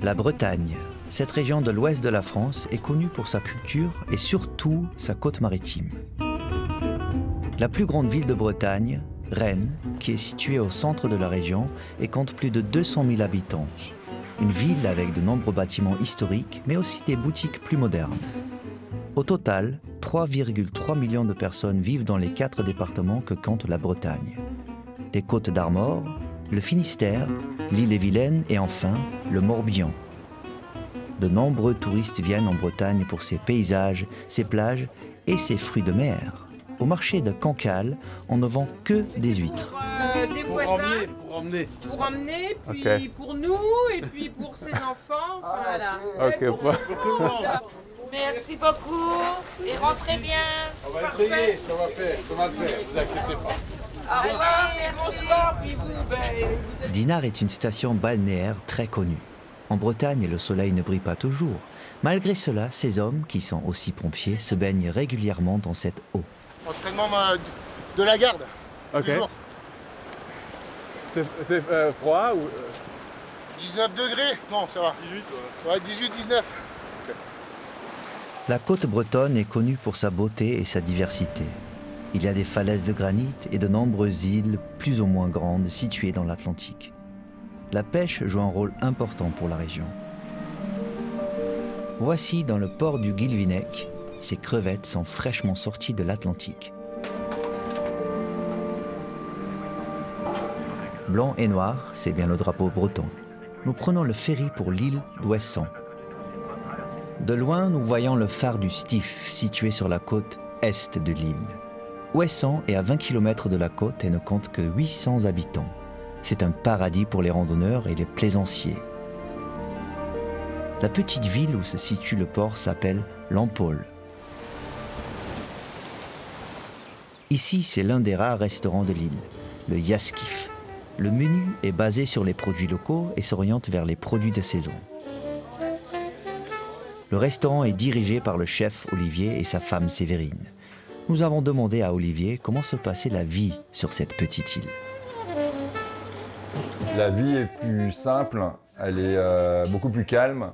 La Bretagne, cette région de l'ouest de la France, est connue pour sa culture et surtout sa côte maritime. La plus grande ville de Bretagne, Rennes, qui est située au centre de la région et compte plus de 200 000 habitants. Une ville avec de nombreux bâtiments historiques, mais aussi des boutiques plus modernes. Au total, 3,3 millions de personnes vivent dans les 4 départements que compte la Bretagne. Les Côtes d'Armor, le Finistère, l'Ille-et-Vilaine et enfin le Morbihan. De nombreux touristes viennent en Bretagne pour ses paysages, ses plages et ses fruits de mer. Au marché de Cancale, on ne vend que des huîtres. Des Pour emmener. Pour emmener, puis Okay. pour nous, et puis pour ses enfants. Enfin, voilà. Ok, Pour tout le monde. Merci beaucoup et rentrez bien. On va essayer, ça va le faire, ne vous inquiétez pas. Au revoir, merci. Bonsoir, puis vous, Dinard est une station balnéaire très connue. En Bretagne, le soleil ne brille pas toujours. Malgré cela, ces hommes, qui sont aussi pompiers, se baignent régulièrement dans cette eau. Entraînement de la garde. Ok. Toujours. C'est froid ou 19 degrés. Non, ça va. 18, 19. La côte bretonne est connue pour sa beauté et sa diversité. Il y a des falaises de granit et de nombreuses îles plus ou moins grandes situées dans l'Atlantique. La pêche joue un rôle important pour la région. Voici dans le port du Guilvinec, ces crevettes sont fraîchement sorties de l'Atlantique. Blanc et noir, c'est bien le drapeau breton. Nous prenons le ferry pour l'île d'Ouessant. De loin, nous voyons le phare du Stif, situé sur la côte est de l'île. Ouessant est à 20 km de la côte et ne compte que 800 habitants. C'est un paradis pour les randonneurs et les plaisanciers. La petite ville où se situe le port s'appelle Lampol. Ici, c'est l'un des rares restaurants de l'île, le Yaskif. Le menu est basé sur les produits locaux et s'oriente vers les produits de saison. Le restaurant est dirigé par le chef Olivier et sa femme Sévérine. Nous avons demandé à Olivier comment se passait la vie sur cette petite île. La vie est plus simple, elle est beaucoup plus calme.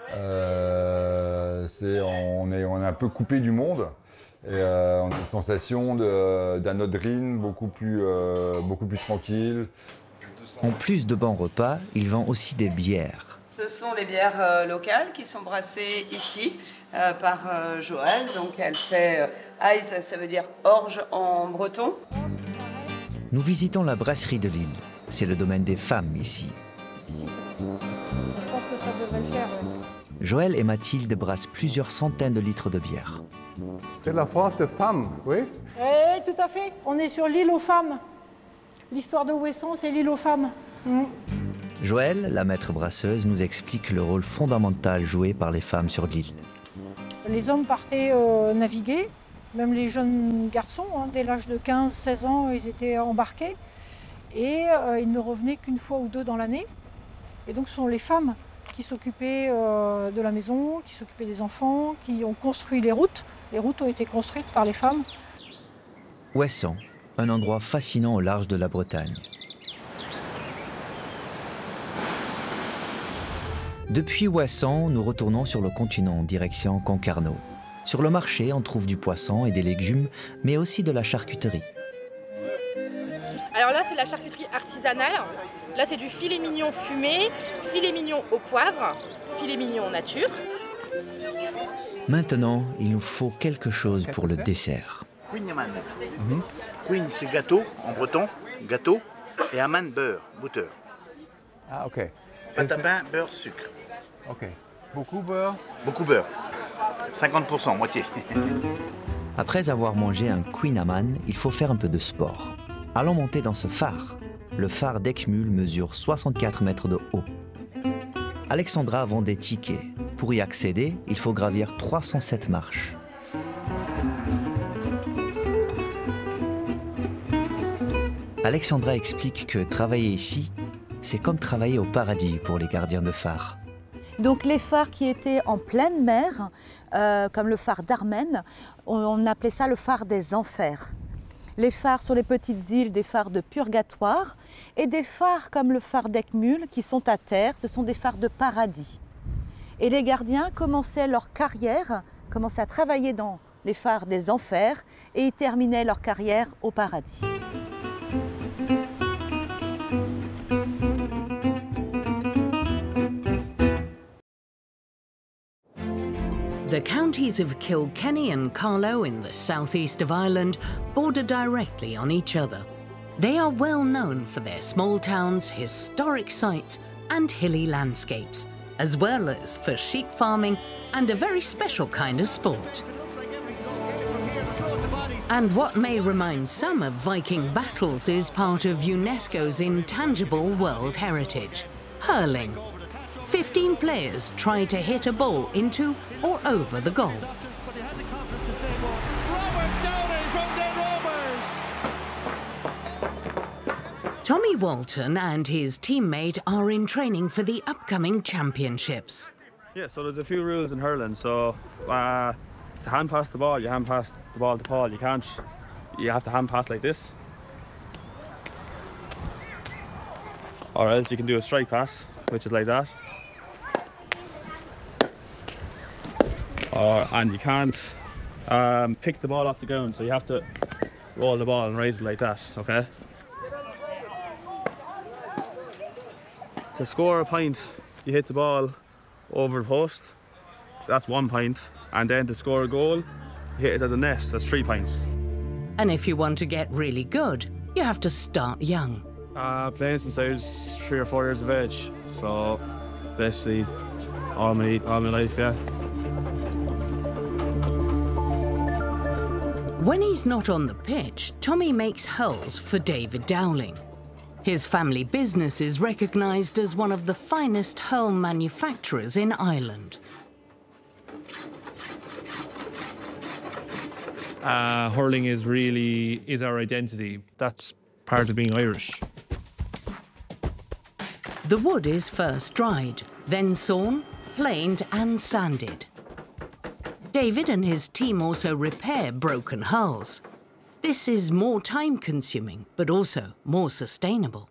On est un peu coupé du monde. Et on a une sensation d'un Odrine beaucoup plus tranquille. En plus de bons repas, il vend aussi des bières. Ce sont les bières locales qui sont brassées ici par Joël. Donc elle fait Aïs, ça veut dire orge en breton. Nous visitons la brasserie de l'île. C'est le domaine des femmes ici. Je pense que ça devrait le faire. Joël et Mathilde brassent plusieurs centaines de litres de bière. c'est la France des femmes, oui? Oui, tout à fait. On est sur l'île aux femmes. L'histoire de Ouessant, c'est l'île aux femmes. Joël, la maître brasseuse, nous explique le rôle fondamental joué par les femmes sur l'île. Les hommes partaient naviguer, même les jeunes garçons, dès l'âge de 15-16 ans, ils étaient embarqués. Et ils ne revenaient qu'une fois ou deux dans l'année. Et donc ce sont les femmes qui s'occupaient de la maison, qui s'occupaient des enfants, qui ont construit les routes. Les routes ont été construites par les femmes. Ouessant, un endroit fascinant au large de la Bretagne. Depuis Ouessant, nous retournons sur le continent en direction Concarneau. Sur le marché, on trouve du poisson et des légumes, mais aussi de la charcuterie. Alors là, c'est la charcuterie artisanale. Là, c'est du filet mignon fumé, filet mignon au poivre, filet mignon nature. Maintenant, il nous faut quelque chose pour le dessert. Queen-aman. Queen, c'est gâteau en breton, gâteau, et aman, beurre, butter. Ah, ok. Pâte à pain, beurre, sucre. Ok. Beaucoup beurre? Beaucoup beurre. 50%, moitié. Après avoir mangé un Queen Amman, il faut faire un peu de sport. Allons monter dans ce phare. Le phare d'Eckmühl mesure 64 mètres de haut. Alexandra vend des tickets. Pour y accéder, il faut gravir 307 marches. Alexandra explique que travailler ici, c'est comme travailler au paradis pour les gardiens de phare. Donc les phares qui étaient en pleine mer, comme le phare d'Armen, on appelait ça le phare des enfers. Les phares sur les petites îles, des phares de purgatoire. et des phares comme le phare d'Eckmühl qui sont à terre, ce sont des phares de paradis. Et les gardiens commençaient leur carrière, commençaient à travailler dans les phares des enfers et ils terminaient leur carrière au paradis. The counties of Kilkenny and Carlow in the southeast of Ireland border directly on each other. They are well known for their small towns, historic sites and hilly landscapes, as well as for sheep farming and a very special kind of sport. And what may remind some of Viking battles is part of UNESCO's intangible world heritage, hurling. 15 players try to hit a ball into or over the goal. Tommy Walton and his teammate are in training for the upcoming championships. Yeah, so there's a few rules in hurling. So to hand pass the ball, you hand pass the ball to Paul. You have to hand pass like this. Or else you can do a strike pass, which is like that. And you can't pick the ball off the ground, so you have to roll the ball and raise it like that, okay? To score a point, you hit the ball over the post, that's 1 point. And then to score a goal, you hit it at the net, that's 3 points. And if you want to get really good, you have to start young. Playing since I was 3 or 4 years of age, so basically all my life, yeah. When he's not on the pitch, Tommy makes hurls for David Dowling. His family business is recognised as one of the finest hurl manufacturers in Ireland. Hurling is our identity. That's part of being Irish. The wood is first dried, then sawn, planed and sanded. David and his team also repair broken hulls. This is more time-consuming, but also more sustainable.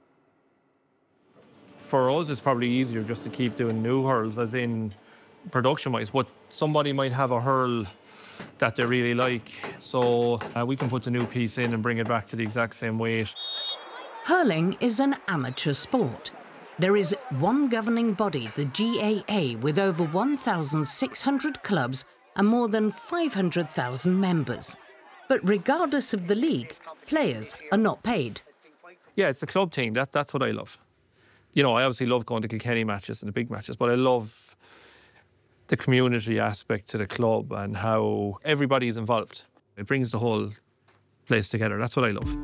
For us, it's probably easier just to keep doing new hurls, as in production-wise, but somebody might have a hurl that they really like, so we can put the new piece in and bring it back to the exact same weight. Hurling is an amateur sport. There is one governing body, the GAA, with over 1,600 clubs and more than 500,000 members. But regardless of the league, players are not paid. Yeah, it's the club thing. That's what I love. You know, I obviously love going to Kilkenny matches and the big matches, but I love the community aspect to the club and how everybody is involved. It brings the whole place together. That's what I love.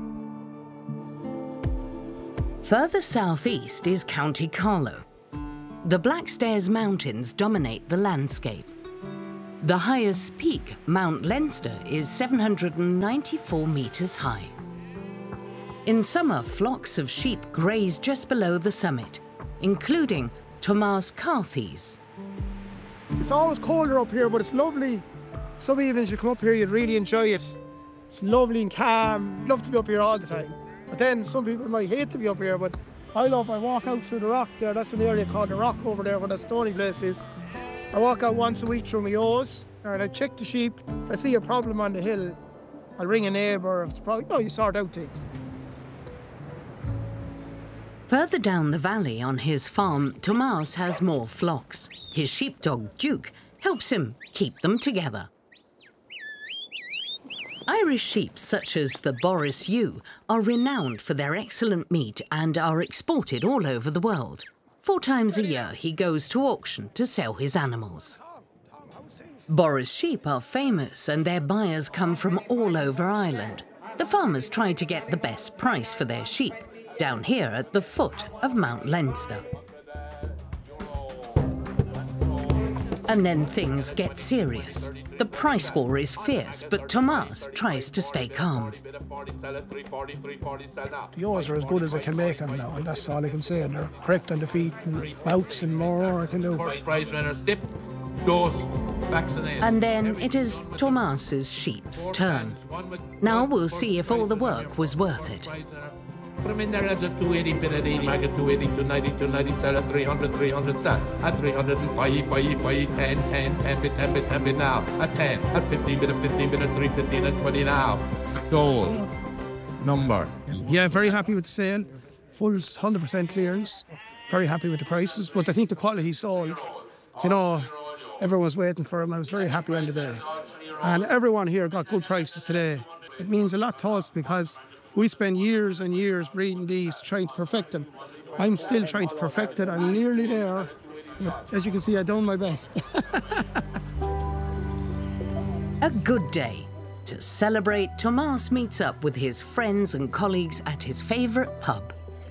Further southeast is County Carlow. The Blackstairs Mountains dominate the landscape. The highest peak, Mount Leinster, is 794 metres high. In summer, flocks of sheep graze just below the summit, including Tomás Carthy's. It's always colder up here, but it's lovely. Some evenings you come up here, you'd really enjoy it. It's lovely and calm. Love to be up here all the time. But then some people might hate to be up here, but I walk out through the rock there. That's an area called the Rock over there where the stony place is. I walk out once a week through my O's and I check the sheep. If I see a problem on the hill, I'll ring a neighbour. It's probably, you sort out things. Further down the valley on his farm, Tomás has more flocks. His sheepdog, Duke, helps him keep them together. Irish sheep, such as the Boris Ewe, are renowned for their excellent meat and are exported all over the world. 4 times a year, he goes to auction to sell his animals. Boris sheep are famous and their buyers come from all over Ireland. The farmers try to get the best price for their sheep, down here at the foot of Mount Leinster. And then things get serious. The price war is fierce, but Tomás tries to stay calm. The O's are as good as I can make them now, and that's all I can say. And they're correct on the feet, and bouts and more I can do. And then it is Tomás's sheep's turn. Now we'll see if all the work was worth it. from in there as a 280, bit at 80, mag at 280, 290, 290, sell at 300, 300, sell at 305, 5, 10, 10, 10 bit, 10 bit, 10 bit now, at 10, at 15, bit at 15, bit at 315, at 20 now. Sold. Number. Yeah, very happy with the sale. Full 100% clearance. Very happy with the prices, but I think the quality sold. You know, everyone was waiting for them. I was very happy on the day. And everyone here got good prices today. It means a lot to us because we spend years and years breeding these, trying to perfect them. I'm still trying to perfect it. I'm nearly there. But as you can see, I've done my best. A good day. To celebrate, Tomas meets up with his friends and colleagues at his favourite pub.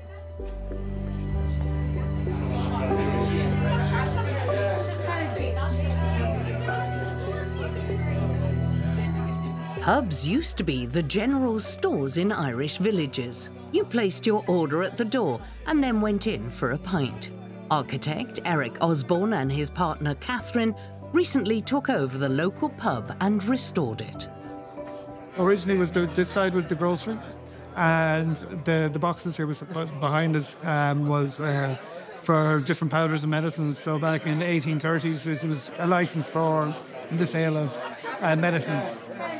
Pubs used to be the general stores in Irish villages. You placed your order at the door and then went in for a pint. Architect Eric Osborne and his partner Catherine recently took over the local pub and restored it. Originally, this side was the grocery, and the boxes here was behind us was for different powders and medicines. So back in the 1830s, this was a license for the sale of medicines.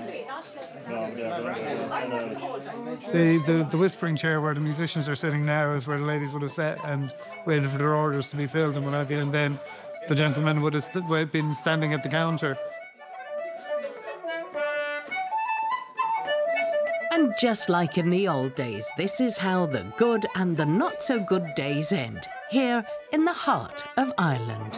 The whispering chair where the musicians are sitting now is where the ladies would have sat and waited for their orders to be filled and what have you, and then the gentlemen would have been standing at the counter. And just like in the old days, this is how the good and the not-so-good days end, here in the heart of Ireland.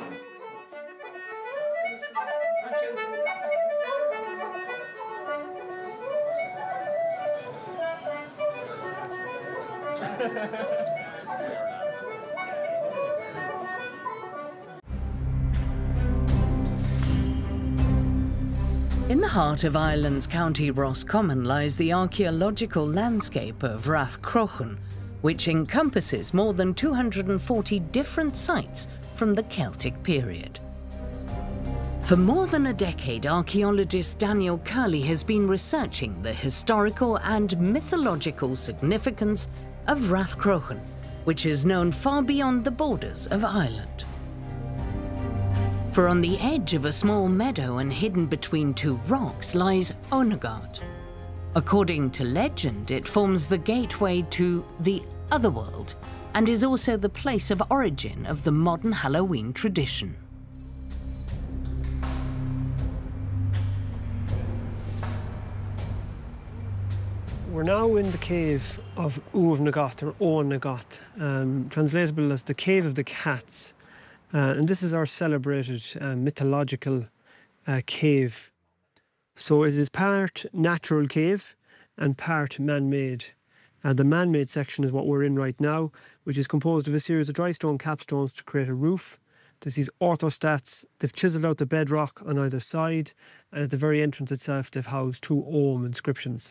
In the heart of Ireland's County Roscommon lies the archaeological landscape of Rathcroghan, which encompasses more than 240 different sites from the Celtic period. For more than a decade, archaeologist Daniel Curley has been researching the historical and mythological significance of Rathcroghan, which is known far beyond the borders of Ireland. For on the edge of a small meadow and hidden between two rocks lies Onagard. According to legend, it forms the gateway to the otherworld and is also the place of origin of the modern Halloween tradition. We're now in the cave of Uav Nagat, or Oan Nagat, translatable as the Cave of the Cats. And this is our celebrated mythological cave. So it is part natural cave and part man-made. The man-made section is what we're in right now, which is composed of a series of dry stone capstones to create a roof. There's these orthostats. They've chiselled out the bedrock on either side, and at the very entrance itself they've housed two Ogham inscriptions.